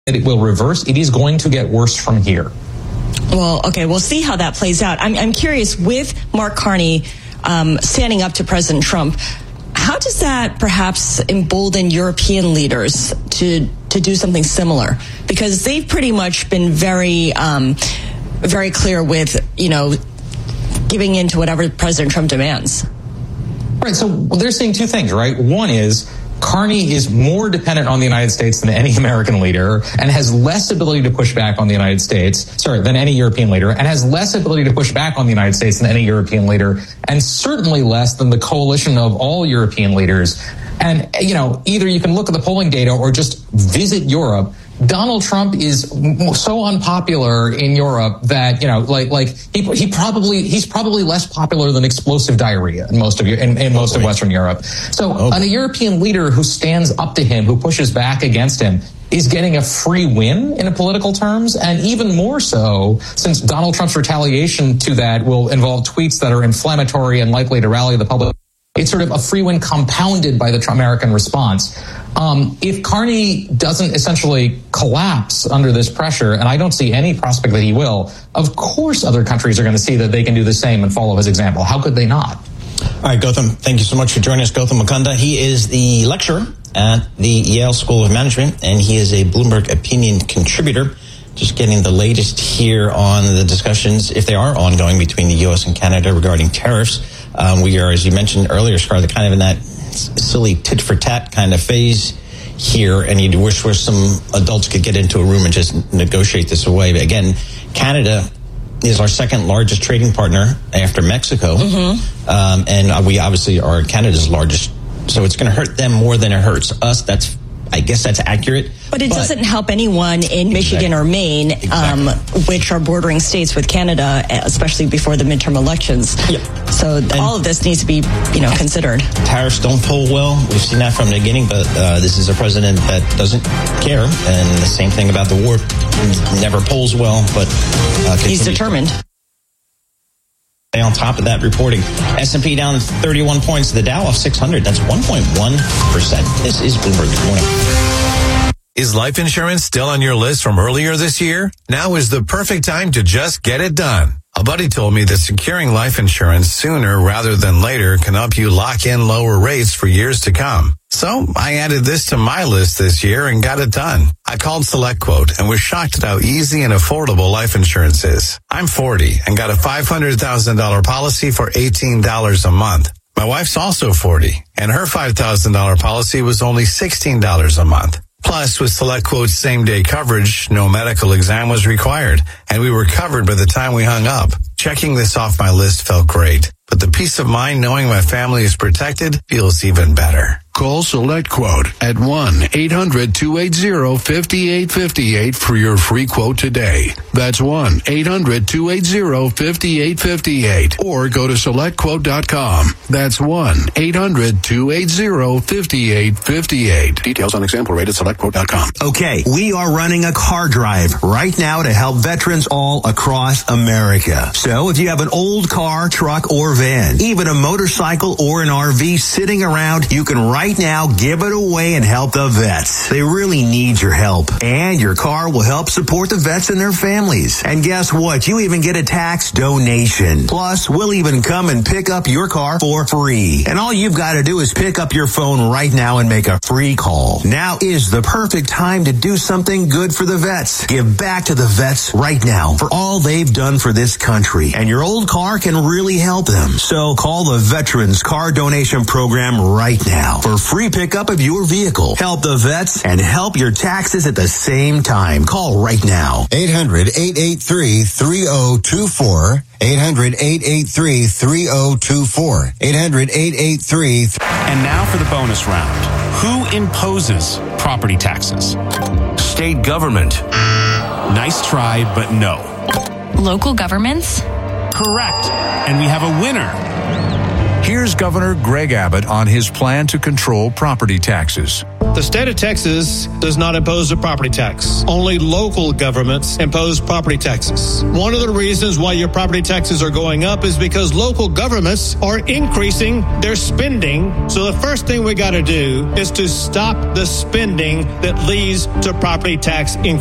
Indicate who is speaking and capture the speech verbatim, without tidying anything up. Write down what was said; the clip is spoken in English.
Speaker 1: that it will reverse. It is going to get worse from here.
Speaker 2: Well, okay, we'll see how that plays out. I'm, I'm curious, with Mark Carney um, standing up to President Trump, how does that perhaps embolden European leaders to to do something similar? Because they've pretty much been very, um, very clear with, you know, giving in to whatever President Trump demands.
Speaker 1: Right, so they're saying two things, right? One is Carney is more dependent on the United States than any American leader and has less ability to push back on the United States, sorry, than any European leader, and has less ability to push back on the United States than any European leader, and certainly less than the coalition of all European leaders. And, you know, either you can look at the polling data or just visit Europe. Donald Trump is so unpopular in Europe that, you know, like, like he, he probably, he's probably less popular than explosive diarrhea in most of, in, in most of Western Europe. So okay. a European leader who stands up to him, who pushes back against him, is getting a free win in political terms, and even more so since Donald Trump's retaliation to that will involve tweets that are inflammatory and likely to rally the public. It's sort of a free win compounded by the Trump American response. Um, if Carney doesn't essentially collapse under this pressure, and I don't see any prospect that he will, of course other countries are going to see that they can do the same and follow his example. How could they not?
Speaker 3: All right, Gautam, thank you so much for joining us. Gautam Mukunda, he is the lecturer at the Yale School of Management, and he is a Bloomberg opinion contributor. Just getting the latest here on the discussions, if they are ongoing, between the U S and Canada regarding tariffs. Um, we are, as you mentioned earlier, Scarlett, kind of in that silly tit-for-tat kind of phase here, and you'd wish where some adults could get into a room and just negotiate this away. But again, Canada is our second largest trading partner after Mexico, mm-hmm. um, and we obviously are Canada's largest. So it's going to hurt them more than it hurts us. That's, I guess that's accurate.
Speaker 2: But it but, doesn't help anyone in Michigan exactly. or Maine, exactly. um, which are bordering states with Canada, especially before the midterm elections. Yep. So and all of this needs to be, you know, considered. Tariffs
Speaker 3: don't poll well. We've seen that from the beginning, but uh, this is a president that doesn't care. And the same thing about the war. Never polls well, but uh,
Speaker 2: he's determined.
Speaker 3: On top of that reporting, S and P down thirty-one points, the Dow off six hundred. That's one point one percent. This is Bloomberg. Good morning.
Speaker 4: Is life insurance still on your list from earlier this year? Now is the perfect time to just get it done. A buddy told me that securing life insurance sooner rather than later can help you lock in lower rates for years to come. So I added this to my list this year and got it done. I called SelectQuote and was shocked at how easy and affordable life insurance is. I'm forty and got a five hundred thousand dollars policy for eighteen dollars a month. My wife's also forty, and her five thousand dollars policy was only sixteen dollars a month. Plus, with SelectQuote's same-day coverage, no medical exam was required, and we were covered by the time we hung up. Checking this off my list felt great, but the peace of mind knowing my family is protected feels even better.
Speaker 5: Call SelectQuote at one eight hundred two eight zero five eight five eight for your free quote today. That's one eight hundred two eight zero five eight five eight. Or go to select quote dot com. That's one eight hundred two eight zero five eight five eight. Details on example rate at select quote dot com.
Speaker 6: Okay, we are running a car drive right now to help veterans all across America. So if you have an old car, truck, or van, even a motorcycle or an R V sitting around, you can right now give it away and help the vets. They really need your help. And your car will help support the vets and their families. And guess what? You even get a tax donation. Plus, we'll even come and pick up your car for free. And all you've got to do is pick up your phone right now and make a free call. Now is the perfect time to do something good for the vets. Give back to the vets right now for all they've done for this country. And your old car can really help them. So call the Veterans Car Donation Program right now for free pickup of your vehicle. Help the vets and help your taxes at the same time. Call right now.
Speaker 7: eight hundred eight eight three three oh two four. eight hundred eight eight three three oh two four. eight hundred eight eight three.
Speaker 8: And now for the bonus round. Who imposes property taxes?
Speaker 9: State government.
Speaker 8: Nice try, but no.
Speaker 10: Local governments?
Speaker 8: Correct. And we have a winner.
Speaker 11: Here's Governor Greg Abbott on his plan to control property taxes. The state of Texas does not impose a property tax. Only local governments impose property taxes. One of the reasons why your property taxes are going up is because local governments are increasing their spending. So the first thing we got to do is to stop the spending that leads to property tax increase.